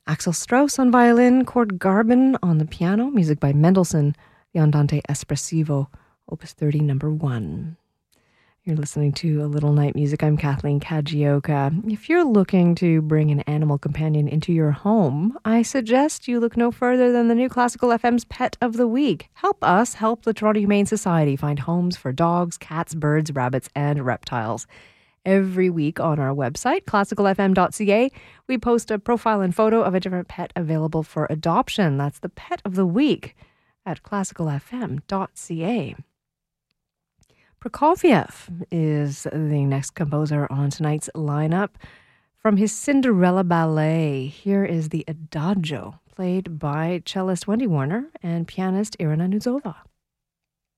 Axel Strauss on violin, Cord Garbin on the piano, music by Mendelssohn, the Andante Espressivo, Opus 30, number 1. You're listening to A Little Night Music. I'm Kathleen Kajioka. If you're looking to bring an animal companion into your home, I suggest you look no further than the new Classical FM's Pet of the Week. Help us help the Toronto Humane Society find homes for dogs, cats, birds, rabbits, and reptiles. Every week on our website, classicalfm.ca, we post a profile and photo of a different pet available for adoption. That's the Pet of the Week at classicalfm.ca. Prokofiev is the next composer on tonight's lineup. From his Cinderella Ballet, here is the Adagio, played by cellist Wendy Warner and pianist Irina Nuzova.